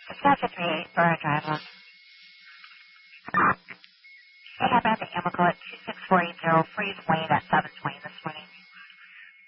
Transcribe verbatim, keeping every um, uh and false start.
Saskatchewan three eight for our driver. They have at the Amico at two six four eight zero, freeze wave at seven twenty.